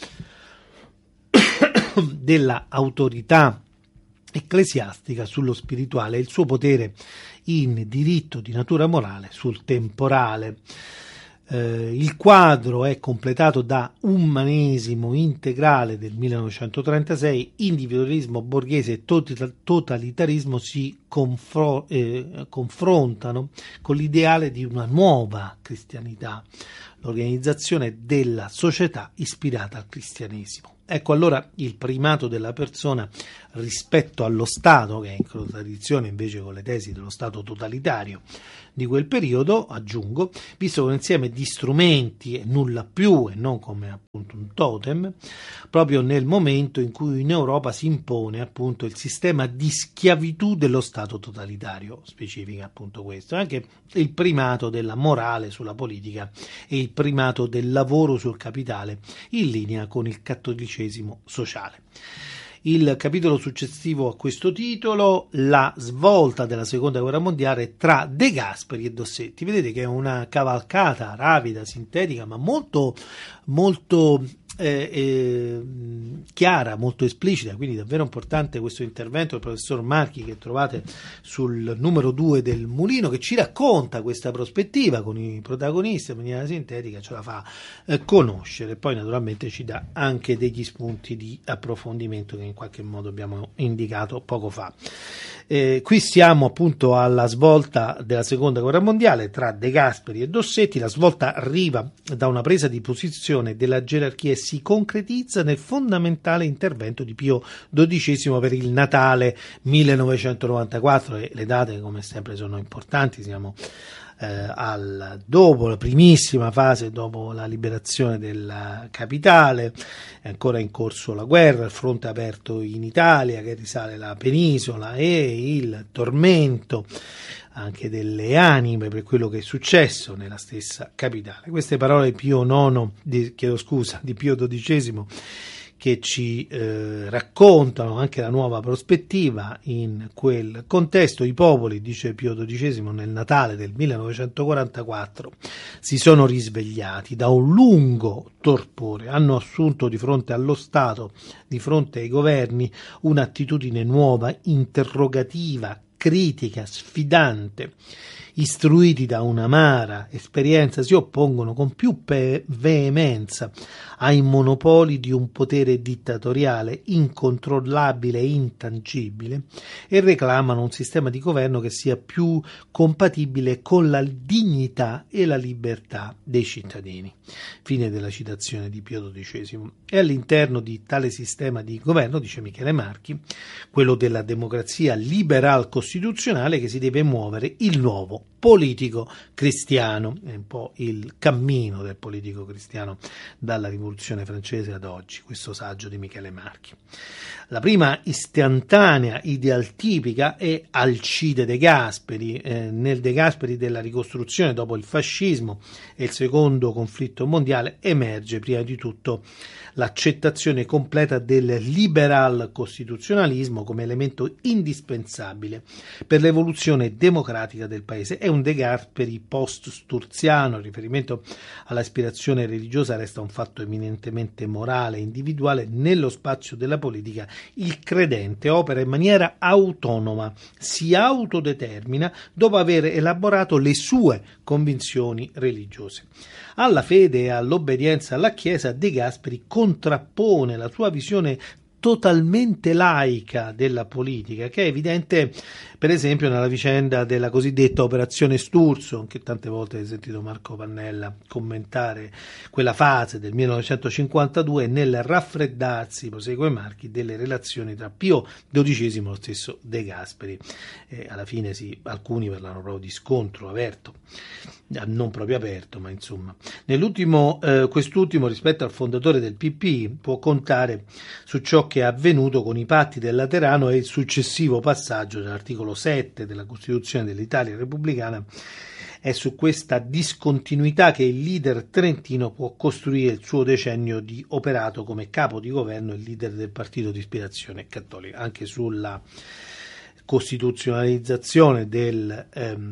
della autorità ecclesiastica sullo spirituale e il suo potere in diritto di natura morale sul temporale. Eh, il quadro è completato da Umanesimo integrale del millenovecentotrentasei, individualismo borghese e totalitarismo si confro- eh, confrontano con l'ideale di una nuova cristianità, l'organizzazione della società ispirata al cristianesimo. Ecco allora il primato della persona rispetto allo Stato, che è in contraddizione invece con le tesi dello Stato totalitario di quel periodo, aggiungo, visto un insieme di strumenti e nulla più, e non come appunto un totem, proprio nel momento in cui in Europa si impone appunto il sistema di schiavitù dello Stato totalitario, specifica appunto questo, anche il primato della morale sulla politica e il primato del lavoro sul capitale, in linea con il cattolicesimo sociale. Il capitolo successivo a questo titolo, la svolta della seconda guerra mondiale tra De Gasperi e Dossetti. Vedete che è una cavalcata rapida, sintetica, ma molto, molto eh, eh, chiara, molto esplicita, quindi davvero importante questo intervento del professor Marchi, che trovate sul numero due del Mulino, che ci racconta questa prospettiva con i protagonisti in maniera sintetica, ce la fa eh, conoscere, poi naturalmente ci dà anche degli spunti di approfondimento che in qualche modo abbiamo indicato poco fa. Eh, qui siamo appunto alla svolta della seconda guerra mondiale tra De Gasperi e Dossetti. La svolta arriva da una presa di posizione della gerarchia e si concretizza nel fondamentale intervento di Pio dodicesimo per il Natale millenovecentonovantaquattro, e le date come sempre sono importanti, siamo eh, al, dopo la primissima fase, dopo la liberazione della capitale, è ancora in corso la guerra, il fronte aperto in Italia che risale la penisola e il tormento anche delle anime per quello che è successo nella stessa capitale. Queste parole di Pio nono, di, chiedo scusa, di Pio dodicesimo, che ci eh, raccontano anche la nuova prospettiva in quel contesto. I popoli, dice Pio dodicesimo, nel Natale del millenovecentoquarantaquattro si sono risvegliati da un lungo torpore, hanno assunto di fronte allo Stato, di fronte ai governi, un'attitudine nuova, interrogativa, critica, sfidante. Istruiti da un'amara esperienza, si oppongono con più pe- veemenza ai monopoli di un potere dittatoriale incontrollabile e intangibile e reclamano un sistema di governo che sia più compatibile con la dignità e la libertà dei cittadini. Fine della citazione di Pio dodicesimo. E all'interno di tale sistema di governo, dice Michele Marchi, quello della democrazia liberal costituzionale, che si deve muovere il nuovo politico cristiano. È un po' il cammino del politico cristiano dalla rivoluzione francese ad oggi, questo saggio di Michele Marchi. La prima istantanea idealtipica è Alcide De Gasperi, eh, nel De Gasperi della ricostruzione dopo il fascismo e il secondo conflitto mondiale emerge prima di tutto l'accettazione completa del liberal costituzionalismo come elemento indispensabile per l'evoluzione democratica del paese. È un De Gasperi post-sturziano, il riferimento all'aspirazione religiosa resta un fatto eminentemente morale e individuale. Nello spazio della politica il credente opera in maniera autonoma, si autodetermina dopo aver elaborato le sue convinzioni religiose. Alla fede e all'obbedienza alla Chiesa, De Gasperi contrappone la sua visione totalmente laica della politica, che è evidente per esempio nella vicenda della cosiddetta operazione Sturzo, che tante volte hai sentito Marco Pannella commentare quella fase del millenovecentocinquantadue, nel raffreddarsi, prosegue Marchi, delle relazioni tra Pio dodicesimo e lo stesso De Gasperi. E alla fine sì, alcuni parlano proprio di scontro aperto. non proprio aperto, ma insomma. Nell'ultimo, eh, quest'ultimo, rispetto al fondatore del P P, può contare su ciò che è avvenuto con i patti del Laterano e il successivo passaggio dell'articolo sette della Costituzione dell'Italia repubblicana. È su questa discontinuità che il leader trentino può costruire il suo decennio di operato come capo di governo e leader del partito di ispirazione cattolica. Anche sulla costituzionalizzazione del ehm,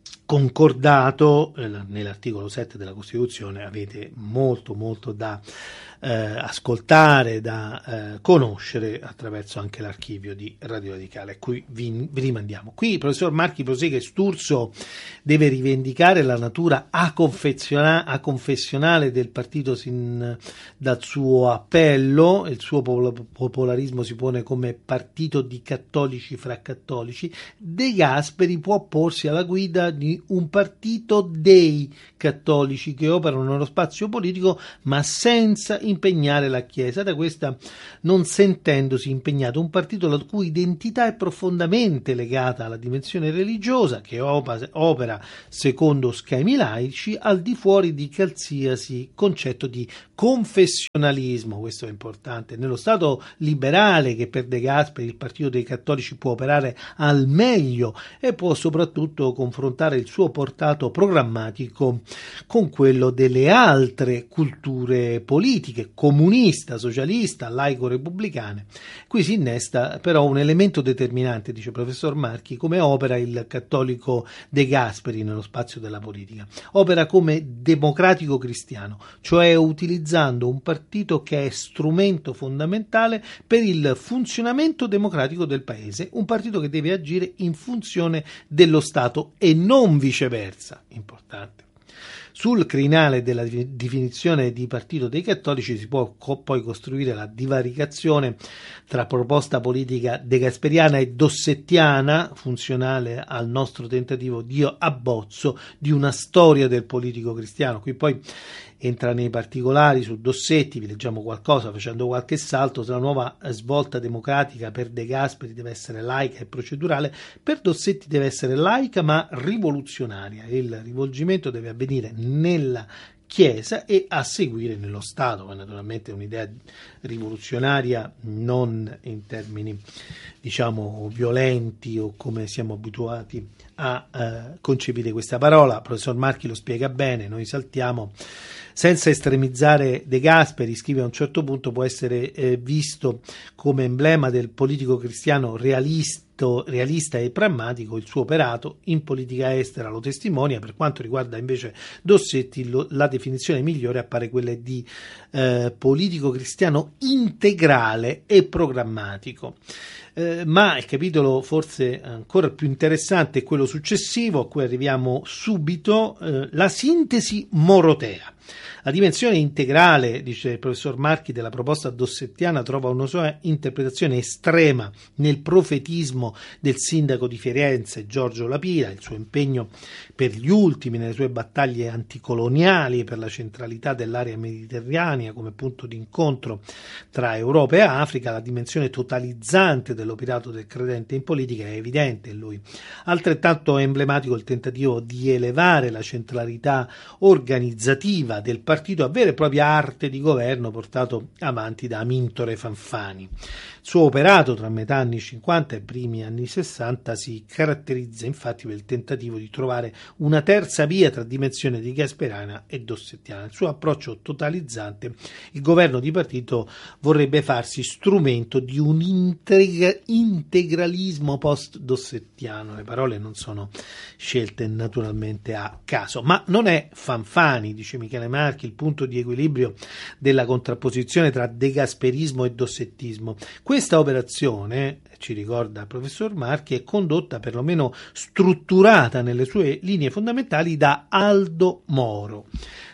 concordato eh, nell'articolo sette della Costituzione avete molto molto da eh, ascoltare, da eh, conoscere attraverso anche l'archivio di Radio Radicale, a cui vi, vi rimandiamo. Qui il professor Marchi prosegue: Sturzo deve rivendicare la natura aconfessiona- aconfessionale del partito sin dal suo appello, il suo popolarismo si pone come partito di cattolici fra cattolici. De Gasperi può porsi alla guida di un partito dei cattolici che operano nello spazio politico ma senza impegnare la Chiesa, da questa non sentendosi impegnato, un partito la cui identità è profondamente legata alla dimensione religiosa, che opera secondo schemi laici al di fuori di qualsiasi concetto di confessionalismo. Questo è importante. Nello Stato liberale, che per De Gasperi il partito dei cattolici può operare al meglio e può soprattutto confrontare il suo portato programmatico con quello delle altre culture politiche, comunista, socialista, laico-repubblicane. Qui si innesta però un elemento determinante, dice il professor Marchi, come opera il cattolico De Gasperi nello spazio della politica. Opera come democratico cristiano, cioè utilizzando un partito che è strumento fondamentale per il funzionamento democratico del paese, un partito che deve agire in funzione dello Stato e non viceversa. Importante. Sul crinale della definizione di partito dei cattolici si può co- poi costruire la divaricazione tra proposta politica degasperiana e dossettiana, funzionale al nostro tentativo di abbozzo di una storia del politico cristiano. Qui poi entra nei particolari su Dossetti, vi leggiamo qualcosa facendo qualche salto. La nuova svolta democratica per De Gasperi deve essere laica e procedurale, per Dossetti deve essere laica ma rivoluzionaria. Il rivolgimento deve avvenire nella Chiesa e a seguire nello Stato, ma naturalmente un'idea rivoluzionaria non in termini diciamo violenti o come siamo abituati a eh, concepire questa parola. Il professor Marchi lo spiega bene, noi saltiamo. Senza estremizzare De Gasperi, scrive a un certo punto, può essere eh, visto come emblema del politico cristiano realista realista e pragmatico. Il suo operato in politica estera lo testimonia. Per quanto riguarda invece Dossetti, lo, la definizione migliore appare quella di eh, politico cristiano integrale e programmatico. Eh, ma il capitolo forse ancora più interessante è quello successivo, a cui arriviamo subito, eh, la sintesi morotea. La dimensione integrale, dice il professor Marchi, della proposta dossettiana trova una sua interpretazione estrema nel profetismo del sindaco di Firenze, Giorgio La Pira, il suo impegno per gli ultimi nelle sue battaglie anticoloniali, per la centralità dell'area mediterranea come punto di incontro tra Europa e Africa. La dimensione totalizzante dell'operato del credente in politica è evidente in lui. Altrettanto emblematico il tentativo di elevare la centralità organizzativa del partito a vera e propria arte di governo portato avanti da Amintore Fanfani. Il suo operato tra metà anni cinquanta e primi anni sessanta si caratterizza infatti per il tentativo di trovare una terza via tra dimensione di gasperiana e dossettiana. Il suo approccio totalizzante, il governo di partito vorrebbe farsi strumento di un integra- integralismo post-dossettiano. Le parole non sono scelte naturalmente a caso, ma non è Fanfani, dice Michele Marchi, il punto di equilibrio della contrapposizione tra degasperismo e dossettismo. Questa operazione, ci ricorda il professor Marchi, è condotta, perlomeno strutturata nelle sue linee fondamentali, da Aldo Moro.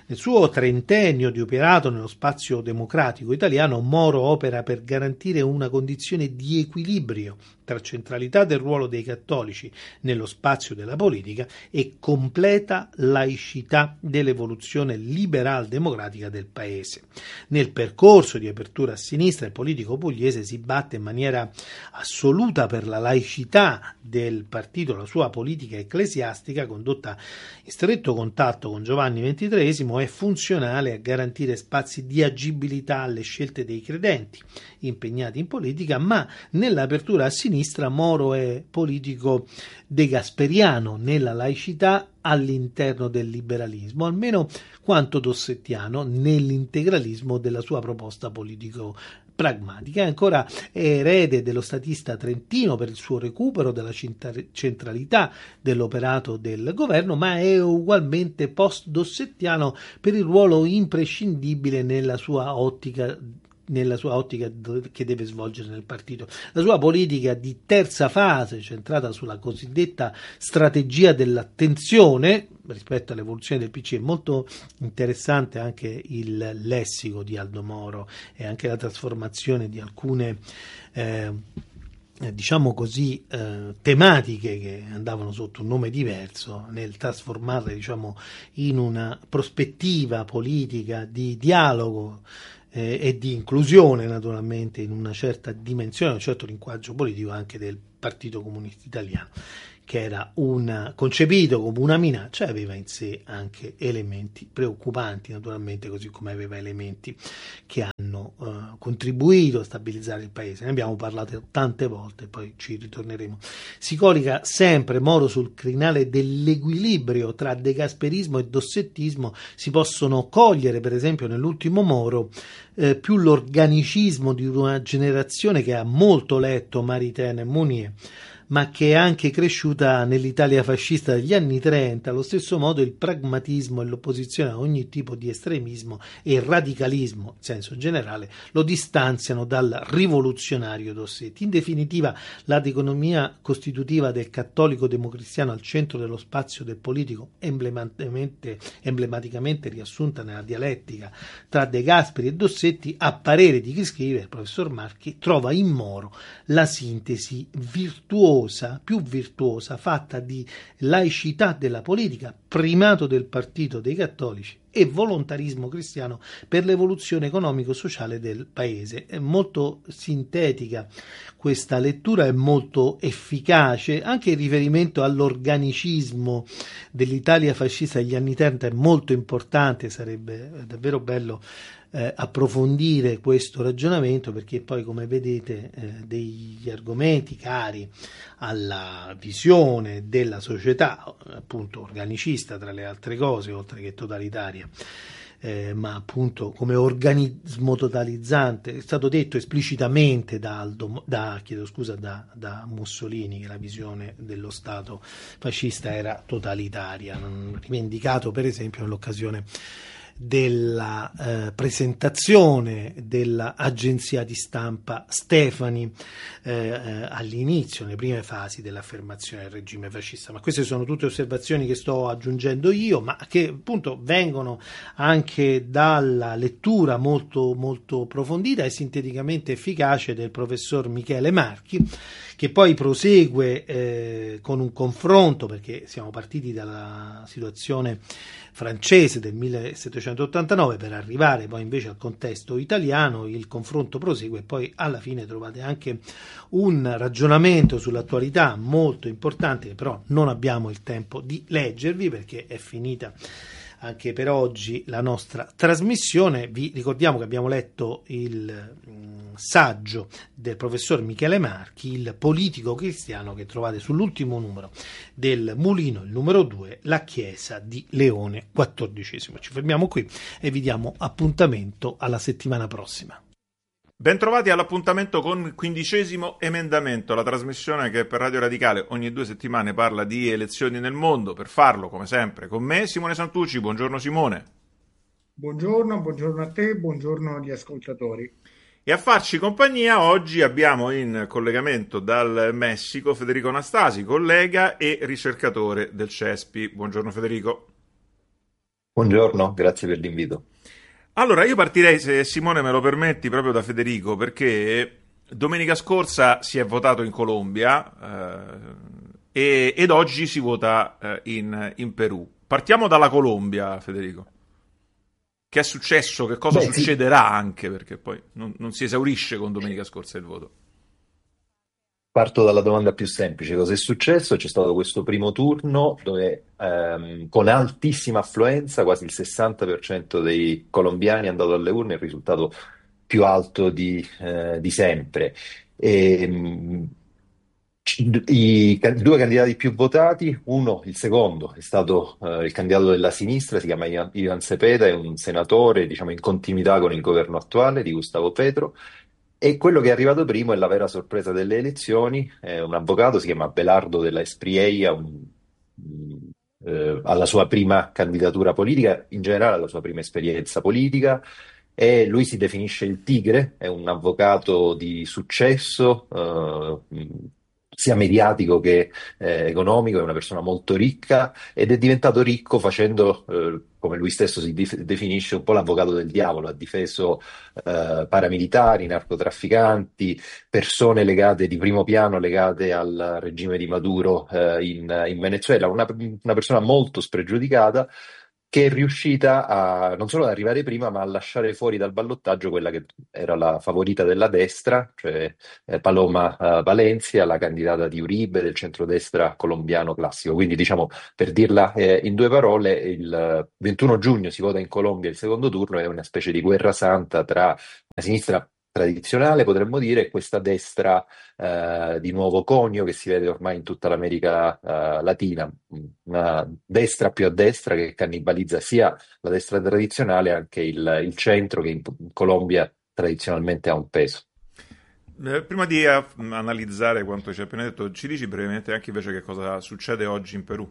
Nel suo trentennio di operato nello spazio democratico italiano, Moro opera per garantire una condizione di equilibrio tra centralità del ruolo dei cattolici nello spazio della politica e completa laicità dell'evoluzione liberal-democratica del Paese. Nel percorso di apertura a sinistra, il politico pugliese si batte in maniera assoluta per la laicità del partito, la sua politica ecclesiastica, condotta in stretto contatto con Giovanni ventitreesimo, è funzionale a garantire spazi di agibilità alle scelte dei credenti impegnati in politica, ma nell'apertura a sinistra Moro è politico degasperiano nella laicità all'interno del liberalismo, almeno quanto dossettiano nell'integralismo della sua proposta politico pragmatica. È ancora erede dello statista trentino per il suo recupero della centralità dell'operato del governo, ma è ugualmente post-dossettiano per il ruolo imprescindibile nella sua ottica nella sua ottica che deve svolgere nel partito. La sua politica di terza fase, centrata sulla cosiddetta strategia dell'attenzione rispetto all'evoluzione del P C, è molto interessante anche il lessico di Aldo Moro e anche la trasformazione di alcune eh, diciamo così eh, tematiche che andavano sotto un nome diverso, nel trasformarle diciamo in una prospettiva politica di dialogo eh, e di inclusione naturalmente in una certa dimensione, un certo linguaggio politico anche del Partito Comunista Italiano, che era un, concepito come una minaccia, aveva in sé anche elementi preoccupanti naturalmente, così come aveva elementi che hanno uh, contribuito a stabilizzare il paese. Ne abbiamo parlato tante volte, poi ci ritorneremo. Si corica sempre Moro sul crinale dell'equilibrio tra degasperismo e dossettismo. Si possono cogliere per esempio nell'ultimo Moro eh, più l'organicismo di una generazione che ha molto letto Maritain e Mounier, ma che è anche cresciuta nell'Italia fascista degli anni trenta. Allo stesso modo il pragmatismo e l'opposizione a ogni tipo di estremismo e il radicalismo in senso generale lo distanziano dal rivoluzionario Dossetti. In definitiva, la dicotomia costitutiva del cattolico democristiano al centro dello spazio del politico, emblematicamente, emblematicamente riassunta nella dialettica tra De Gasperi e Dossetti, a parere di chi scrive, il professor Marchi, trova in Moro la sintesi virtuosa, più virtuosa, fatta di laicità della politica, primato del partito dei cattolici e volontarismo cristiano per l'evoluzione economico-sociale del paese. È molto sintetica questa lettura, è molto efficace, anche il riferimento all'organicismo dell'Italia fascista degli anni trenta è molto importante, sarebbe davvero bello Eh, approfondire questo ragionamento, perché poi, come vedete, eh, degli argomenti cari alla visione della società, appunto organicista tra le altre cose, oltre che totalitaria, eh, ma appunto come organismo totalizzante, è stato detto esplicitamente da, Aldo, da, chiedo scusa, da, da Mussolini che la visione dello Stato fascista era totalitaria, rivendicato per esempio nell'occasione della eh, presentazione dell'agenzia di stampa Stefani eh, eh, all'inizio, nelle prime fasi dell'affermazione del regime fascista. Ma queste sono tutte osservazioni che sto aggiungendo io, ma che appunto vengono anche dalla lettura molto molto approfondita e sinteticamente efficace del professor Michele Marchi, che poi prosegue eh, con un confronto, perché siamo partiti dalla situazione francese del millesettecentottantanove per arrivare poi invece al contesto italiano. Il confronto prosegue e poi alla fine trovate anche un ragionamento sull'attualità molto importante, che però non abbiamo il tempo di leggervi perché è finita anche per oggi la nostra trasmissione. Vi ricordiamo che abbiamo letto il mh, saggio del professor Michele Marchi, Il politico cristiano, che trovate sull'ultimo numero del Mulino, il numero due, La Chiesa di Leone quattordicesimo. Ci fermiamo qui e vi diamo appuntamento alla settimana prossima. Bentrovati all'appuntamento con il quindicesimo emendamento, la trasmissione che per Radio Radicale ogni due settimane parla di elezioni nel mondo. Per farlo, come sempre, con me Simone Santucci. Buongiorno Simone. Buongiorno, buongiorno a te, buongiorno agli ascoltatori. E a farci compagnia oggi abbiamo in collegamento dal Messico Federico Anastasi, collega e ricercatore del CESPI. Buongiorno Federico. Buongiorno, grazie per l'invito. Allora, io partirei, se Simone me lo permetti, proprio da Federico, perché domenica scorsa si è votato in Colombia eh, e, ed oggi si vota eh, in, in Perù. Partiamo dalla Colombia, Federico. Che è successo? Che cosa Beh, sì. succederà anche? Perché poi non, non si esaurisce con domenica scorsa il voto. Parto dalla domanda più semplice. Cosa è successo? C'è stato questo primo turno dove ehm, con altissima affluenza, quasi il sessanta per cento dei colombiani è andato alle urne, il risultato più alto di, eh, di sempre. E, mh, c- i ca- due candidati più votati, uno, il secondo, è stato eh, il candidato della sinistra, si chiama Ivan Ivan Cepeda, è un senatore, diciamo, in continuità con il governo attuale di Gustavo Petro. E quello che è arrivato primo è la vera sorpresa delle elezioni, è un avvocato, si chiama Belardo della Espriella, un- un- eh, alla sua prima candidatura politica, in generale alla sua prima esperienza politica, e lui si definisce il Tigre, è un avvocato di successo, eh, mh, sia mediatico che eh, economico, è una persona molto ricca ed è diventato ricco facendo, eh, come lui stesso si dif- definisce, un po' l'avvocato del diavolo, ha difeso eh, paramilitari, narcotrafficanti, persone legate di primo piano, legate al regime di Maduro eh, in, in Venezuela, una, una persona molto spregiudicata che è riuscita a non solo ad arrivare prima, ma a lasciare fuori dal ballottaggio quella che era la favorita della destra, cioè eh, Paloma eh, Valencia, la candidata di Uribe del centrodestra colombiano classico. Quindi, diciamo, per dirla eh, in due parole, il ventuno giugno si vota in Colombia il secondo turno, è una specie di guerra santa tra la sinistra tradizionale, potremmo dire, e questa destra eh, di nuovo conio che si vede ormai in tutta l'America eh, Latina, una destra più a destra che cannibalizza sia la destra tradizionale anche il, il centro che in, in Colombia tradizionalmente ha un peso. Eh, prima di eh, analizzare quanto ci hai appena detto, ci dici brevemente anche invece che cosa succede oggi in Perù?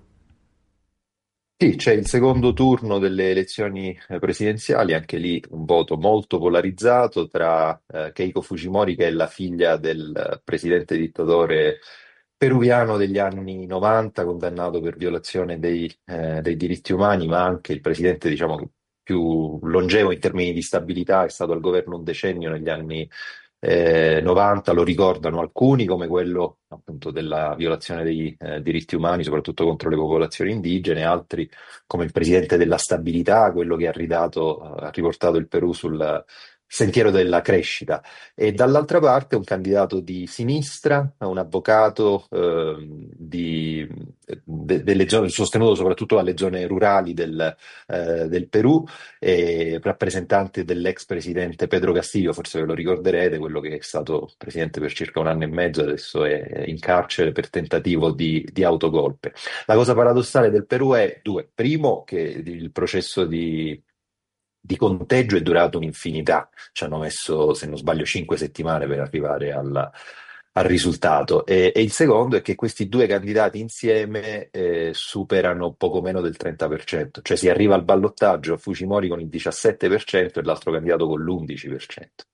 Sì, c'è il secondo turno delle elezioni eh, presidenziali, anche lì un voto molto polarizzato tra eh, Keiko Fujimori, che è la figlia del eh, presidente dittatore peruviano degli anni novanta, condannato per violazione dei, eh, dei diritti umani, ma anche il presidente, diciamo, più longevo in termini di stabilità, è stato al governo un decennio negli anni eh, novanta, lo ricordano alcuni come quello appunto della violazione dei eh, diritti umani, soprattutto contro le popolazioni indigene, altri come il presidente della stabilità, quello che ha ridato, ha riportato il Perù sul sentiero della crescita. E dall'altra parte un candidato di sinistra, un avvocato eh, di, de- delle zone, sostenuto soprattutto dalle zone rurali del, eh, del Perù, e rappresentante dell'ex presidente Pedro Castillo, forse ve lo ricorderete, quello che è stato presidente per circa un anno e mezzo, adesso è in carcere per tentativo di, di autogolpe. La cosa paradossale del Perù è due. Primo, che il processo di, di conteggio è durato un'infinità, ci hanno messo, se non sbaglio, cinque settimane per arrivare alla- al risultato. E, e il secondo è che questi due candidati insieme eh, superano poco meno del trenta per cento, cioè si arriva al ballottaggio, Fujimori con il diciassette per cento e l'altro candidato con l'undici per cento.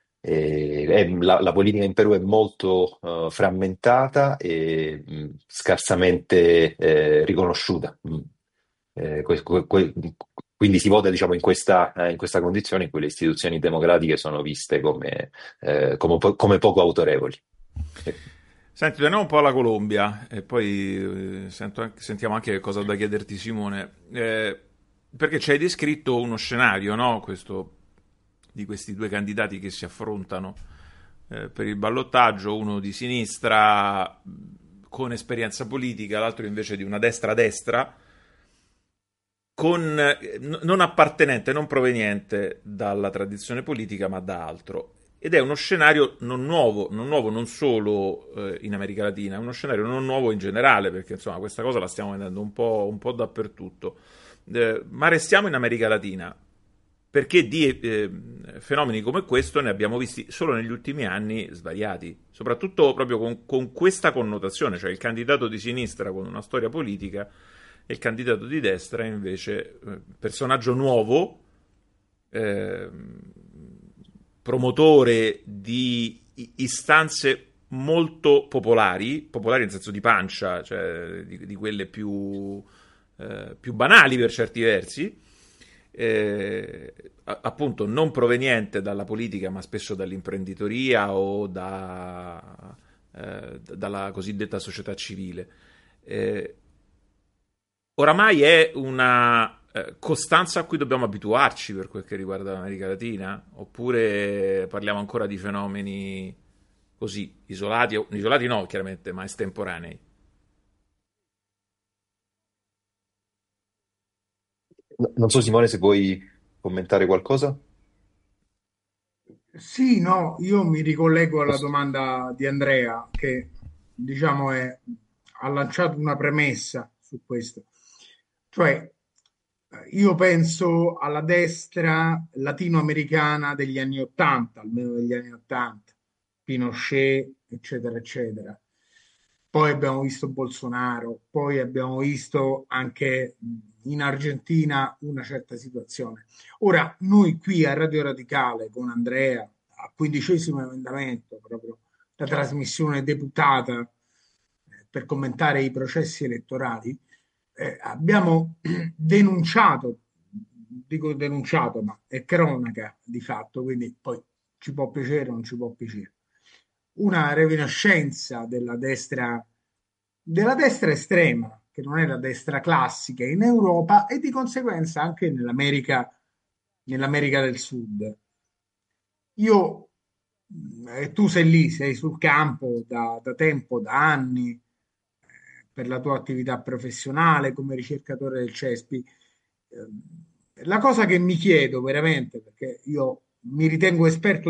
E- è- la, la politica in Perù è molto eh, frammentata e mh, scarsamente eh, riconosciuta. Mh. Eh, que- que- que- quindi si vota, diciamo, in questa, eh, in questa condizione in cui le istituzioni democratiche sono viste come, eh, come po- come poco autorevoli. Eh, Senti, torniamo un po' alla Colombia e poi eh, sento anche- sentiamo anche cosa ho da chiederti, Simone. Eh, perché ci hai descritto uno scenario, no? Questo, di questi due candidati che si affrontano eh, per il ballottaggio, uno di sinistra mh, con esperienza politica, l'altro invece di una destra-destra, con, eh, n- non appartenente, non proveniente dalla tradizione politica, ma da altro. Ed è uno scenario non nuovo, non nuovo non solo eh, in America Latina, è uno scenario non nuovo in generale, perché insomma questa cosa la stiamo vedendo un po', un po' dappertutto. Eh, ma restiamo in America Latina, perché di eh, fenomeni come questo ne abbiamo visti solo negli ultimi anni svariati, soprattutto proprio con, con questa connotazione, cioè il candidato di sinistra con una storia politica e il candidato di destra invece eh, personaggio nuovo, eh, promotore di istanze molto popolari, popolari nel senso di pancia, cioè di, di quelle più, eh, più banali per certi versi, eh, appunto non proveniente dalla politica ma spesso dall'imprenditoria o da, eh, dalla cosiddetta società civile. Eh, oramai è una eh, costanza a cui dobbiamo abituarci per quel che riguarda l'America Latina, oppure parliamo ancora di fenomeni così isolati, o, isolati no chiaramente, ma estemporanei? Non so Simone se vuoi commentare qualcosa. Sì, no, io mi ricollego alla Posso- domanda di Andrea che diciamo è, ha lanciato una premessa su questo. Cioè, eh, io penso alla destra latinoamericana degli anni Ottanta, almeno degli anni Ottanta, Pinochet, eccetera, eccetera. Poi abbiamo visto Bolsonaro, poi abbiamo visto anche mh, in Argentina una certa situazione. Ora, noi qui a Radio Radicale con Andrea, a quindicesimo emendamento, proprio la trasmissione deputata eh, per commentare i processi elettorali, eh, abbiamo denunciato, dico denunciato, ma è cronaca di fatto, quindi poi ci può piacere o non ci può piacere, una reminiscenza della destra, della destra estrema, che non è la destra classica in Europa e di conseguenza anche nell'America, nell'America del Sud. Io, eh, tu sei lì, sei sul campo da, da tempo, da anni, eh, per la tua attività professionale come ricercatore del CESPI. Eh, la cosa che mi chiedo veramente, perché io mi ritengo esperto